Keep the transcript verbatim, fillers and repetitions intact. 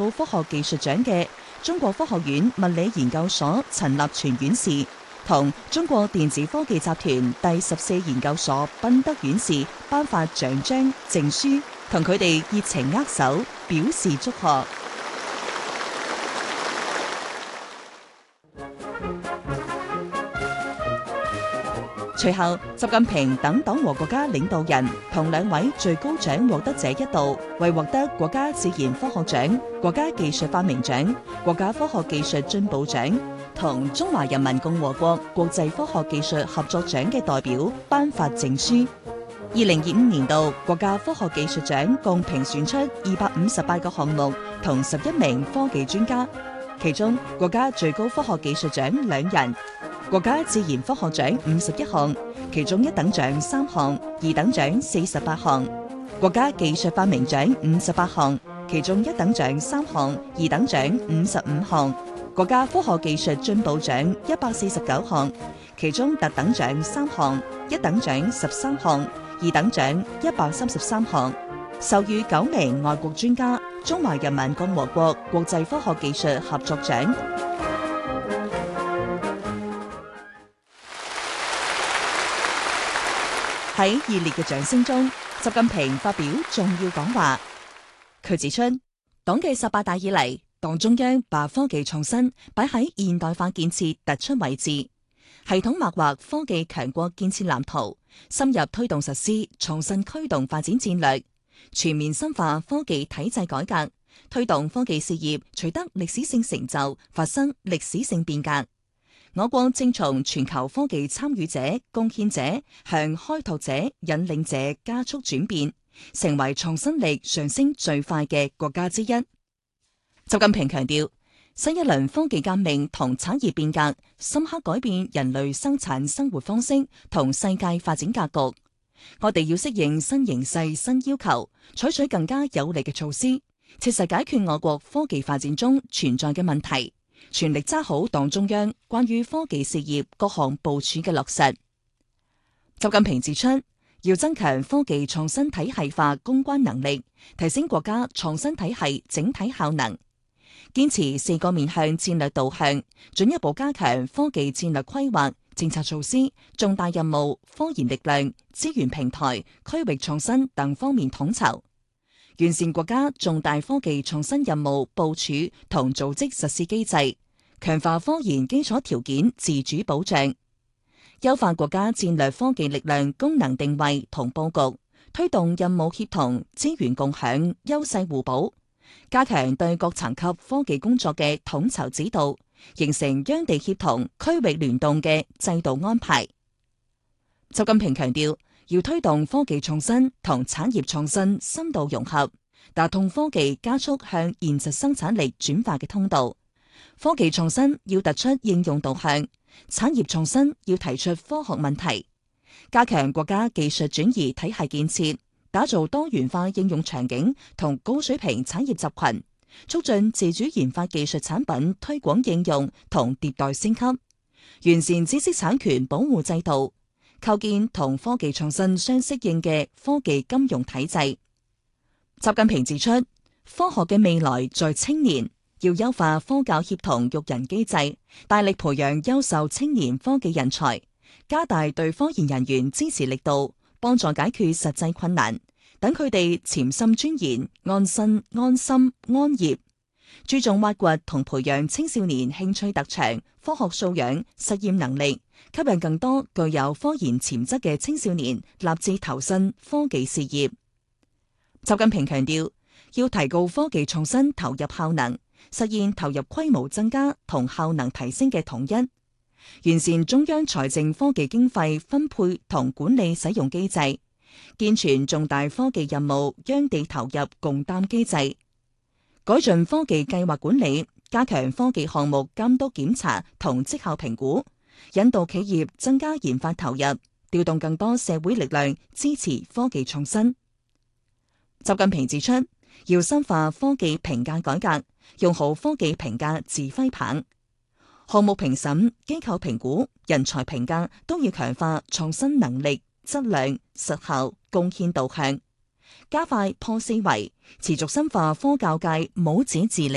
高科學技術獎嘅中國科學院物理研究所陳立全院士同中國電子科技集團第十四研究所賓德院士頒發獎章證書，同佢哋熱情握手，表示祝賀。隨後，習近平等黨和國家領導人同兩位最高獎獲得者一道，為獲得國家自然科學獎、國家技術發明獎、國家科學技術進步獎同中華人民共和國國際科學技術合作獎嘅代表頒發證書。二零二五年度國家科學技術獎共評選出二百五十八個項目同十一名科技專家，其中國家最高科學技術獎兩人。國家自然科學獎五十一項，其中一等獎三項，二等獎四十八項；國家技術發明獎五十八項，其中一等獎三項，二等獎五十五項；國家科學技術進步獎一百四十九項，其中特等獎三項，一等獎十三項，二等獎一百三十三項。授予九名外國專家中華人民共和國國際科學技術合作獎。喺熱烈嘅掌聲中，習近平發表重要講話。佢指出，黨嘅十八大以嚟，黨中央把科技創新擺喺現代化建設突出位置，系統擘劃科技強國建設藍圖，深入推動實施創新驅動發展戰略，全面深化科技體制改革，推動科技事業取得歷史性成就，發生歷史性變革。我國正從全球科技參與者、貢獻者向開拓者、引領者加速轉變，成為創新力上升最快嘅國家之一。習近平強調，新一輪科技革命同產業變革深刻改變人類生產生活方式同世界發展格局。我哋要適應新形勢、新要求，採取更加有力嘅措施，切實解決我國科技發展中存在嘅問題。全力揸好黨中央關於科技事業各項部署嘅落實。習近平指出，要增強科技創新體系化攻關能力，提升國家創新體系整體效能，堅持四個面向戰略導向，進一步加強科技戰略規劃、政策措施、重大任務、科研力量、資源平台、區域創新等方面統籌。完善國家重大科技創新任務部署同組織實施機制，強化科研基礎條件自主保障，優化國家戰略科技力量功能定位同佈局，推動任務協同、資源共享、優勢互補，加強對各層級科技工作嘅統籌指導，形成央地協同、區域聯動嘅制度安排。習近平強調，要推動科技創新同產業創新深度融合，打通科技加速向現實生產力轉化嘅通道。科技創新要突出應用導向，產業創新要提出科學問題，加強國家技術轉移體系建設，打造多元化應用場景同高水平產業集群，促進自主研發技術產品推廣應用同迭代升級，完善知識產權保護制度，構建同科技創新相適應嘅科技金融體制。習近平指出，科學嘅未來在青年，要優化科教協同育人機制，大力培養優秀青年科技人才，加大對科研人員支持力度，幫助解決實際困難，等佢哋潛心鑽研，安身安心安業。注重挖掘同培養青少年興趣特長、科學素養、實驗能力，吸引更多具有科研潛質嘅青少年立志投身科技事業。習近平強調，要提高科技創新投入效能，實現投入規模增加同效能提升嘅統一，完善中央財政科技經費分配同管理使用機制，健全重大科技任務央地投入共擔機制，改進科技計劃管理，加強科技項目監督檢查同績效評估，引導企業增加研發投入，調動更多社會力量支持科技創新。習近平指出，要深化科技評價改革，用好科技評價指揮棒，項目評審、機構評估、人才評價都要強化創新能力、質量、實效、貢獻導向，加快破四維，持續深化科教界母子治理。